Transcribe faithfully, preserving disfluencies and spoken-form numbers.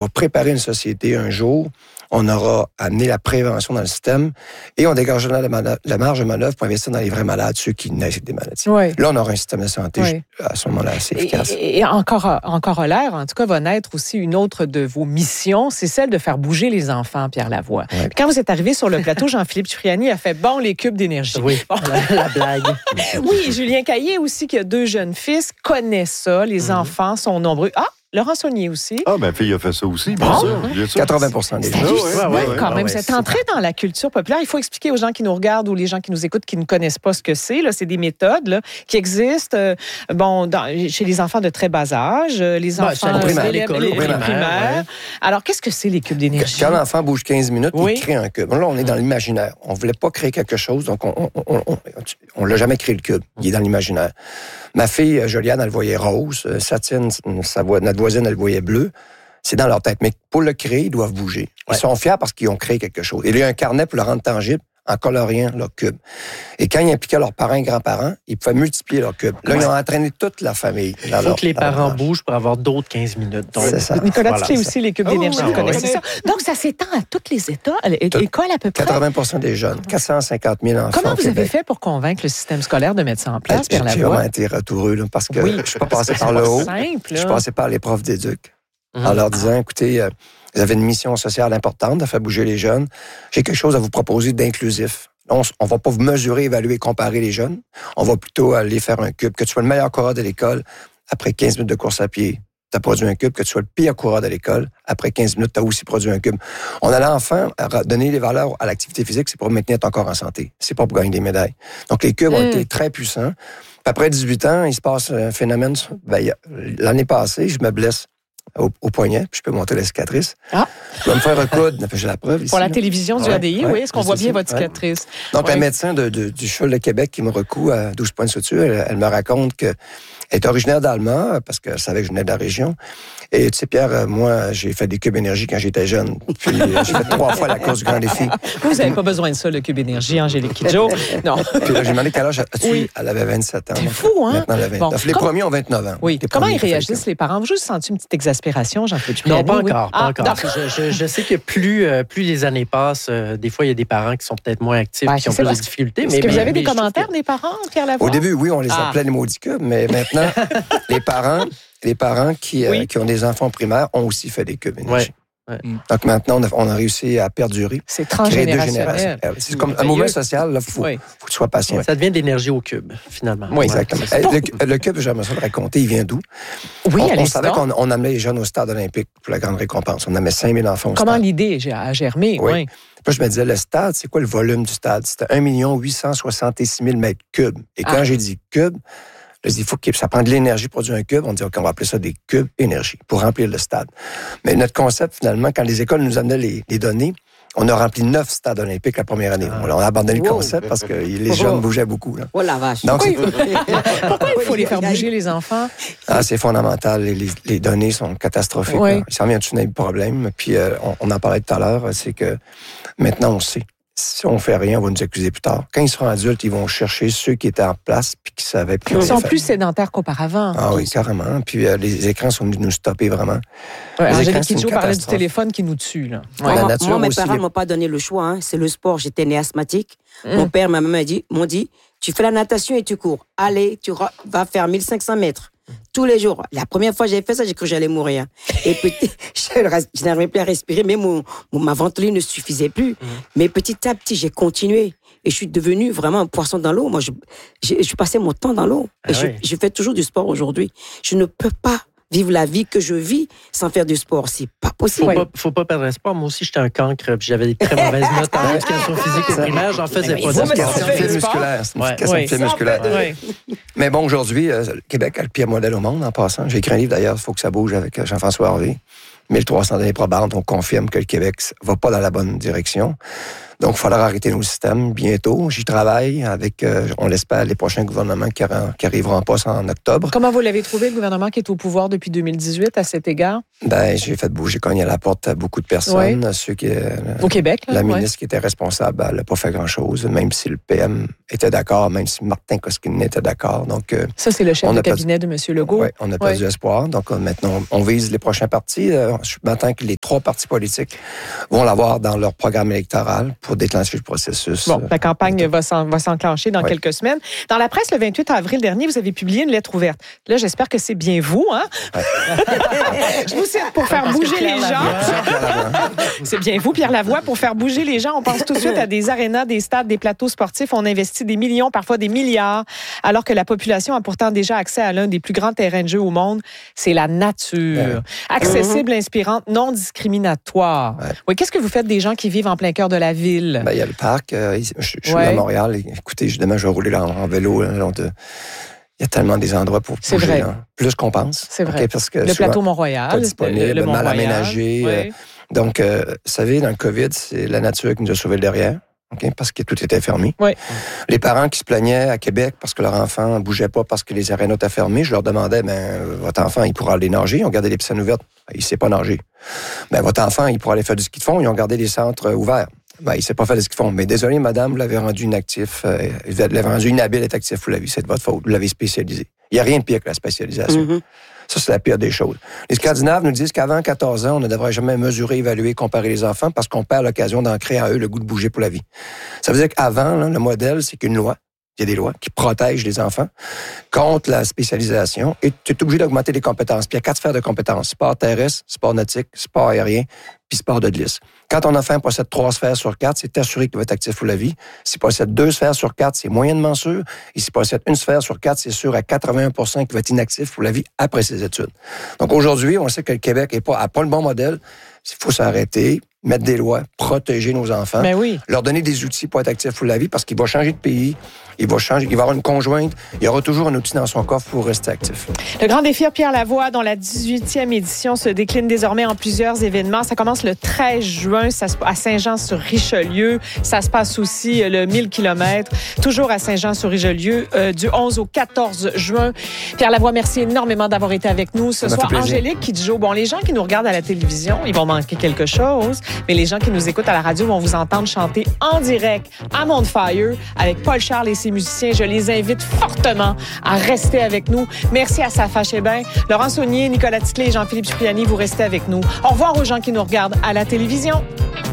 va préparer une société un jour. On aura amené la prévention dans le système et on dégagera la, mano- la marge de manœuvre pour investir dans les vrais malades, ceux qui naissent avec des maladies. Oui. Là, on aura un système de santé Oui. à ce moment-là assez efficace. Et, et encore, encore à l'air, en tout cas, va naître aussi une autre de vos missions, c'est celle de faire bouger les enfants, Pierre Lavoie. Oui. Quand vous êtes arrivé sur le plateau, Jean-Philippe Cipriani a fait « bon, les cubes d'énergie ». Oui, Bon. la, la blague. Oui, Julien Caillé aussi, qui a deux jeunes fils, connaît ça. Les Mm-hmm. enfants sont nombreux. Ah! Laurent Saunier aussi. Ah, ma fille a fait ça aussi, bien Bon. sûr. Bien sûr. quatre-vingts pour cent des C'est gens. hallucinant, ouais, ouais, quand ouais, même. ouais, C'est c'est entré dans la culture populaire. Il faut expliquer aux gens qui nous regardent ou les gens qui nous écoutent qui ne connaissent pas ce que c'est. Là, c'est des méthodes là, qui existent euh, bon, dans, chez les enfants de très bas âge, euh, les Ben, enfants au primaire, les- l'école, les- au les primaire, primaires. ouais. Alors, qu'est-ce que c'est les cubes d'énergie? Quand l'enfant bouge quinze minutes, Oui. il crée un cube. Là, on est dans l'imaginaire. On ne voulait pas créer quelque chose, donc on on, l'a jamais créé le cube. Il est dans l'imaginaire. Ma fille, Joliane, elle le voyait rose. Satine, sa voix, notre voisine, elle le voyait bleu. C'est dans leur tête. Mais pour le créer, ils doivent bouger. Ils Ouais. sont fiers parce qu'ils ont créé quelque chose. Et il y a un carnet pour le rendre tangible en coloriant leur cube. Et quand ils impliquaient leurs parents et grands-parents, ils pouvaient multiplier leur cube. Là, Ouais. ils ont entraîné toute la famille. Il faut que les parents bougent pour avoir d'autres quinze minutes. Donc, C'est ça. Nicolas, Voilà. tu sais aussi les cubes Oh, d'énergie, oui, vous oui, connaissez oui. ça. Donc, ça s'étend à toutes les États, é- Tout. écoles à peu près. quatre-vingts pour cent des jeunes, quatre cent cinquante mille enfants Comment au vous avez Québec. fait pour convaincre le système scolaire de mettre ça en place, Pierre J'ai j'ai vraiment Lavoie? été ratoureux, là, parce que Oui, je suis pas parce passé que par c'est le pas haut. simple, Je là. suis passé par les profs d'éduc. Mhm. En leur disant, écoutez, euh, vous avez une mission sociale importante de faire bouger les jeunes. J'ai quelque chose à vous proposer d'inclusif. On ne va pas vous mesurer, évaluer, comparer les jeunes. On va plutôt aller faire un cube. Que tu sois le meilleur coureur de l'école, après quinze minutes de course à pied, tu as produit un cube. Que tu sois le pire coureur de l'école, après quinze minutes, tu as aussi produit un cube. On allait enfin donner les valeurs à l'activité physique, c'est pour maintenir ton corps en santé. C'est pas pour gagner des médailles. Donc, les cubes mm. ont été très puissants. Puis après dix-huit ans, il se passe un phénomène. Ben, y a, l'année passée, je me blesse au, au poignet, puis je peux monter la cicatrice. Ah. Je vais me faire recoudre, j'ai la preuve ici. Pour la là. télévision du Ouais, A D I, ouais, oui, est-ce qu'on voit bien ça. votre cicatrice? Ouais. Donc, ouais. un médecin de, de, du C H U L de Québec qui me recoud à douze points de suture, elle, elle me raconte qu'elle est originaire d'Allemagne, parce qu'elle savait que je venais de la région. Et tu sais, Pierre, moi, j'ai fait des cubes énergie quand j'étais jeune. Puis j'ai fait trois fois la course du Grand Défi. Vous n'avez pas besoin de ça, le cube énergie, Angélique Kidjo. Non. Puis là, j'ai demandé quel âge as-tu? Oui. Elle avait vingt-sept ans. C'est fou, hein? Maintenant, elle a vingt-neuf. Bon. Les Comme... premiers ont vingt-neuf ans. Oui. Les Comment ils premiers réagissent, les parents? Vous juste senti une petite exaspération, Jean-Philippe Non, pas oui. encore. Pas ah, encore. Je, je, je sais que plus, euh, plus les années passent, euh, des fois, il y a des parents qui sont peut-être moins actifs, Ben, qui ont c'est plus ça. de difficultés. Est-ce mais, que vous mais- avez mais des je trouve commentaires que- des parents, Pierre Lavoie? Au début, oui, on les Ah. appelait les maudits cubes, mais maintenant, les parents, les parents qui, Oui. euh, qui ont des enfants primaires ont aussi fait des cubes énergie. Ouais. Ouais. Donc maintenant, on a, on a réussi à perdurer. C'est Créer deux transgénérationnel. générations. C'est comme un Merveilleux. mouvement social, il faut, Oui. faut que tu sois patient. Ça devient d'énergie au cube, finalement. Oui, exactement. Ouais, Eh, Le, le cube, j'aimerais ça le raconter, il vient d'où? Oui, on, on allez-y savait donc. qu'on on amenait les jeunes au stade olympique pour la grande récompense. On amenait cinq mille enfants au Comment stade. l'idée a germé? Oui. Oui. Puis je me disais, le stade, c'est quoi le volume du stade? C'était un million huit cent soixante-six mille mètres cubes. Et quand Ah. j'ai dit cube, je dis, il faut que ça prend de l'énergie pour produire un cube. On dit, OK, on va appeler ça des cubes énergie pour remplir le stade. Mais notre concept, finalement, quand les écoles nous amenaient les, les données, on a rempli neuf stades olympiques la première année. Ah. On a abandonné le Wow. concept parce que les Oh. jeunes bougeaient beaucoup. Là. Oh la vache. Donc, c'est- Pourquoi il faut les faire bouger, les enfants? ah, c'est fondamental. Les, les- les données sont catastrophiques. Oui. là. Il s'en vient un tsunami de problème. Puis, euh, on, on en parlait tout à l'heure, c'est que maintenant, on sait. Si on fait rien, on va nous accuser plus tard. Quand ils seront adultes, ils vont chercher ceux qui étaient en place puis qui savaient. Puis Ils on sont les fait. plus sédentaires qu'auparavant. Ah oui, carrément. Puis euh, les écrans sont venus nous stopper vraiment. Ouais, Les Angélique écrans, c'est une Kidjo parlait du catastrophe. téléphone qui nous tue. Là. Ouais. La Moi, nature moi, mes aussi, parents les- ne m'ont pas donné le choix. Hein. C'est le sport. J'étais né asthmatique. Mm. Mon père et ma maman m'ont dit, m'ont dit, tu fais la natation et tu cours. Allez, tu ra- vas faire mille cinq cents mètres. Tous les jours. La première fois que j'avais fait ça, j'ai cru que j'allais mourir. Et petit, je, je n'arrivais plus à respirer, mais mon, mon, ma ventoline ne suffisait plus. Mais petit à petit, j'ai continué. Et je suis devenu vraiment un poisson dans l'eau. Moi, je, je, je passais mon temps dans l'eau. Ah Et je, oui. je fais toujours du sport aujourd'hui. Je ne peux pas vivre la vie que je vis sans faire du sport. C'est pas possible. Faut pas, faut pas perdre espoir. Moi aussi, j'étais un cancre, puis j'avais des très mauvaises notes en éducation physique au primaire. J'en faisais Mais pas vous, de mais sport. ça C'est fait une du fille sport? musculaire. C'est une Ouais. question de Oui. fille musculaire. Oui. Mais bon, aujourd'hui, euh, le Québec a le pire modèle au monde en passant. J'ai écrit un livre d'ailleurs, il faut que ça bouge avec euh, Jean-François Harvey. mille trois cents années probantes, on confirme que le Québec va pas dans la bonne direction. Donc, il faudra arrêter nos systèmes bientôt. J'y travaille avec, euh, on l'espère, les prochains gouvernements qui, qui arriveront en poste en octobre. Comment vous l'avez trouvé, le gouvernement qui est au pouvoir depuis deux mille dix-huit, à cet égard? Ben, j'ai fait bouger, cogner à la porte à beaucoup de personnes. Oui. Ceux qui, au Québec, là, la ouais. ministre qui était responsable, elle n'a pas fait grand-chose, même si le P M était d'accord, même si Martin Koskinen était d'accord. Donc, euh, ça, c'est le chef on de a cabinet perdu, de M. Legault. Oui, on a perdu ouais. espoir. Donc, euh, maintenant, on vise les prochains partis. Euh, je m'attends que les trois partis politiques vont l'avoir dans leur programme électoral pour déclencher le processus. Bon, la campagne va, s'en, va s'enclencher dans oui. quelques semaines. Dans la presse, le vingt-huit avril dernier, vous avez publié une lettre ouverte. Là, j'espère que c'est bien vous, hein? Ouais. Je vous cite pour faire Parce bouger les gens. C'est bien vous, Pierre Lavoie, pour faire bouger les gens. On pense tout de suite à des arénas, des stades, des plateaux sportifs. On investit des millions, parfois des milliards, alors que la population a pourtant déjà accès à l'un des plus grands terrains de jeu au monde. C'est la nature. Ouais. Accessible, mm-hmm. inspirante, non discriminatoire. Ouais. Oui, qu'est-ce que vous faites des gens qui vivent en plein cœur de la ville? Ben, il y a le parc. Euh, je, je suis ouais. à Montréal. Écoutez, demain, je vais rouler là en, en vélo. Là, donc, de... Il y a tellement des endroits pour c'est bouger. Vrai. Là. Plus qu'on pense. C'est vrai. Okay, parce que le plateau Mont-Royal. Pas disponible, le, le mal aménagé. Oui. Euh, donc, euh, vous savez, dans le COVID, c'est la nature qui nous a sauvés le derrière. Okay, parce que tout était fermé. Oui. Les parents qui se plaignaient à Québec parce que leur enfant ne bougeait pas parce que les arénas étaient fermés, je leur demandais, ben, votre enfant, il pourra aller nager. Ils ont gardé les piscines ouvertes. Il ne sait pas nager. Ben, votre enfant, il pourra aller faire du ski de fond. Ils ont gardé les centres ouverts. Ben, il ne sait pas faire de ski de fond. Mais désolé, madame, vous l'avez rendu inactif. Euh, vous l'avez rendu inhabile d'être actif. Vous l'avez, c'est de votre faute. Vous l'avez spécialisé. Il n'y a rien de pire que la spécialisation. Mm-hmm. Ça, c'est la pire des choses. Les Scandinaves nous disent qu'avant quatorze ans, on ne devrait jamais mesurer, évaluer, comparer les enfants parce qu'on perd l'occasion d'ancrer en eux le goût de bouger pour la vie. Ça veut dire qu'avant, là, le modèle, c'est qu'une loi, il y a des lois qui protègent les enfants contre la spécialisation et tu es obligé d'augmenter les compétences. Puis il y a quatre sphères de compétences. Sport terrestre, sport nautique, sport aérien, puis sport de glisse. Quand ton enfant possède trois sphères sur quatre, c'est assuré qu'il va être actif pour la vie. S'il possède deux sphères sur quatre, c'est moyennement sûr. Et s'il possède une sphère sur quatre, c'est sûr à quatre-vingt-un pour cent qu'il va être inactif pour la vie après ses études. Donc aujourd'hui, on sait que le Québec n'a pas, pas le bon modèle. Il faut s'arrêter, mettre des lois, protéger nos enfants, mais oui. leur donner des outils pour être actifs pour la vie parce qu'il va changer de pays, il va changer, il va avoir une conjointe, il y aura toujours un outil dans son coffre pour rester actif. Le Grand Défi à Pierre Lavoie, dont la dix-huitième édition se décline désormais en plusieurs événements. Ça commence le treize juin ça se, à Saint-Jean-sur-Richelieu. Ça se passe aussi le mille kilomètres, toujours à Saint-Jean-sur-Richelieu, euh, du onze au quatorze juin. Pierre Lavoie, merci énormément d'avoir été avec nous. Ce soir, Angélique qui joue. Bon, les gens qui nous regardent à la télévision, ils vont manquer quelque chose, mais les gens qui nous écoutent à la radio vont vous entendre chanter en direct à On Fire avec Paul Charles et ses musiciens. Je les invite fortement à rester avec nous. Merci à Safa Chébin, Laurent Saunier, Nicolas Titley et Jean-Philippe Cipriani. Vous restez avec nous. Au revoir aux gens qui nous regardent à la télévision.